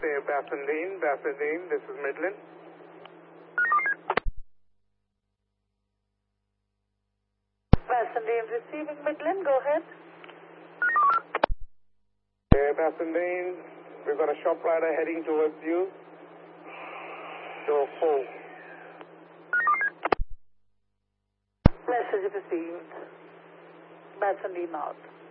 Bassendean, this is Midland. Bassendean receiving Midland, go ahead. Bassendean, we've got a shop rider heading towards you. Door 4. Message received. Bassendean out.